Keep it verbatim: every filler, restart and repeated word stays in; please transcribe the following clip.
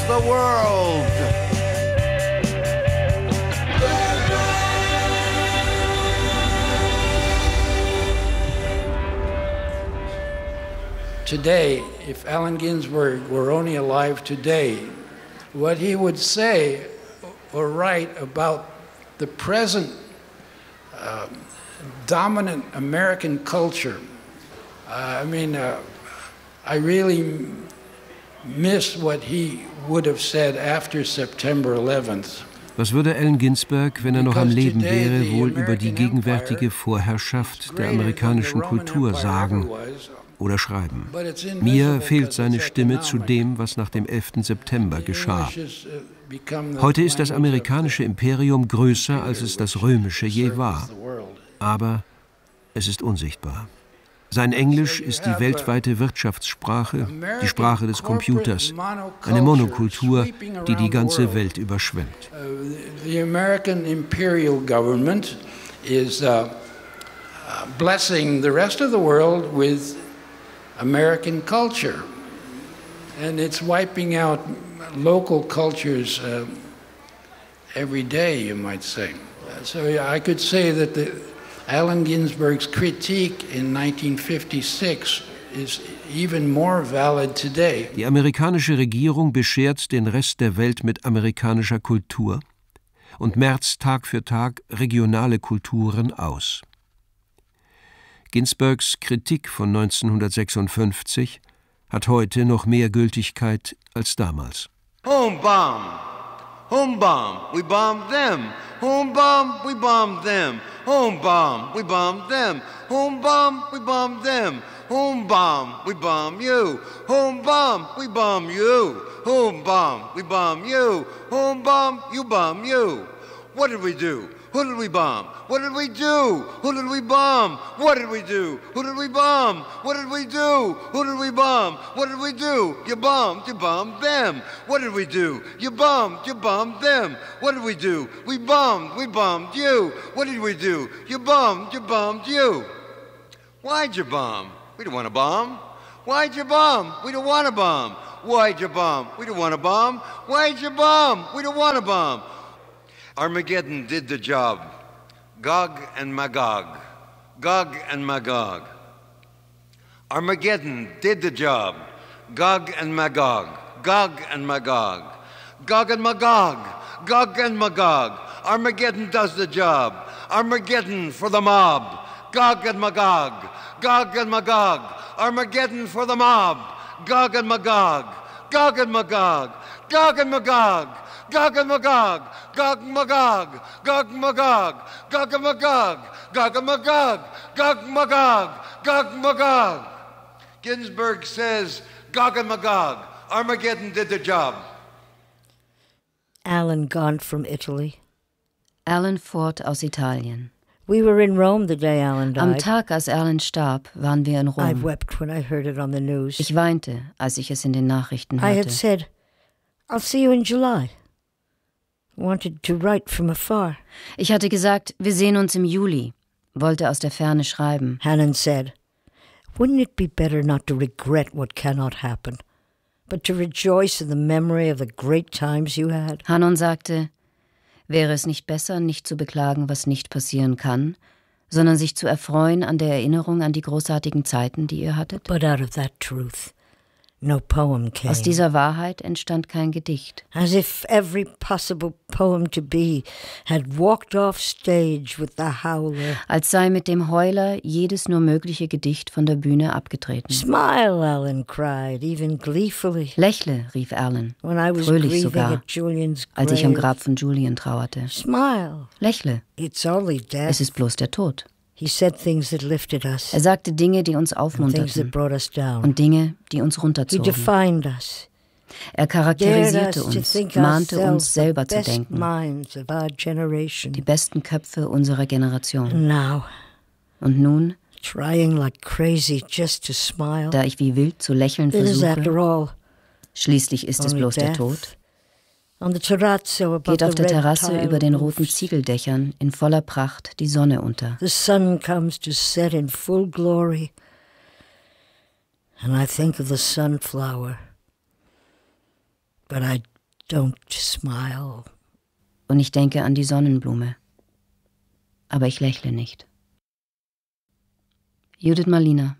the world. Today, if Allen Ginsberg were only alive today, what he would say or write about the present uh, dominant American culture, uh, I mean, uh, I really miss what he would have said after September eleventh. Was würde Allen Ginsberg, wenn er noch am Leben wäre, wohl über die gegenwärtige Vorherrschaft der amerikanischen Kultur sagen oder schreiben? Mir fehlt seine Stimme zu dem, was nach dem elften September geschah. Heute ist das amerikanische Imperium größer, als es das römische je war. Aber es ist unsichtbar. Sein Englisch ist die weltweite Wirtschaftssprache, die Sprache des Computers, eine Monokultur, die die ganze Welt überschwemmt. The American imperial government is uh, blessing the rest of the world with American culture, and it's wiping out local cultures uh, every day, you might say. So I could say that the Allen Ginsberg's critique in nineteen fifty-six is even more valid today. Die amerikanische Regierung beschert den Rest der Welt mit amerikanischer Kultur und merzt Tag für Tag regionale Kulturen aus. Ginsbergs Kritik von neunzehnhundertsechsundfünfzig hat heute noch mehr Gültigkeit als damals. Home bomb, home bomb, we bombed them. Home bomb, we bombed them. Home bomb, we bombed them. Home bomb, we bombed them. Home bomb, we bomb you. Home bomb, we bomb you. Home bomb, we bomb you. Home bomb, you bomb you. What did we do? Who did we bomb? What did we do? Who did we bomb? What did we do? Who did we bomb? What did we do? Who did we bomb? What did we do? You bombed, you bombed them. What did we do? You bombed, you bombed them. What did we do? We bombed, we bombed you. What did we do? You bombed, you bombed you. Why'd you bomb? We don't want to bomb. Why'd you bomb? We don't want to bomb. Why'd you bomb? We don't want to bomb. Why'd you bomb? We don't want to bomb. Armageddon did the job. Gog and Magog. Gog and Magog. Armageddon did the job. Gog and Magog. Gog and Magog. Gog and Magog. Gog and Magog. Armageddon does the job. Armageddon for the mob. Gog and Magog. Gog and Magog. Armageddon for the mob. Gog and Magog. Gog and Magog. Gog and Magog. Gog and Magog, Gog and Magog, Gog and Magog, Gog and Magog, Gog and Magog, Gog and Magog, Gog and Magog. Ginsberg says, Gog and Magog, Armageddon did the job. Allen gone from Italy. Allen fort aus Italien. We were in Rome the day Allen died. Am Tag, als Allen starb, waren wir in Rom. I wept when I heard it on the news. Ich weinte, als ich es in den Nachrichten hörte. I had said, I'll see you in July. Wanted to write from afar. Ich hatte gesagt, wir sehen uns im Juli, wollte aus der Ferne schreiben. Hannon said, wouldn't it be better not to regret what cannot happen, but to rejoice in the memory of the great times you had? Hannon sagte, wäre es nicht besser, nicht zu beklagen, was nicht passieren kann, sondern sich zu erfreuen an der Erinnerung an die großartigen Zeiten, die ihr hattet? But out of that truth, no poem came. Aus dieser Wahrheit entstand kein Gedicht. As if every possible poem to be had walked off stage with the howler. Als sei mit dem Heuler jedes nur mögliche Gedicht von der Bühne abgetreten. Smile, Allen cried, even gleefully. Lächle, rief Allen, When I was fröhlich sogar, at Julian's grave. als ich am Grab von Julian trauerte. Smile. Lächle, It's only death. es ist bloß der Tod. He said things that lifted us. Er sagte Dinge, die uns and things that aufmunterten brought us down. und Dinge, die uns He runterzogen. defined us. Er Dared charakterisierte us to uns, think mahnte uns ourselves the selber zu best denken. minds of our generation. Die besten Köpfe unserer Generation. And now, Und nun, trying like crazy just to smile. da ich wie wild zu lächeln It is after versuche, all schließlich ist es only bloß der death. Tod, On the terrazzo above geht auf the der red Terrasse tile über den roofs. roten Ziegeldächern in voller Pracht die Sonne unter. The sun comes to set in full glory, and I think of the sunflower. But I Don't smile. Und ich denke an die Sonnenblume. Aber ich lächle nicht. Judith Malina.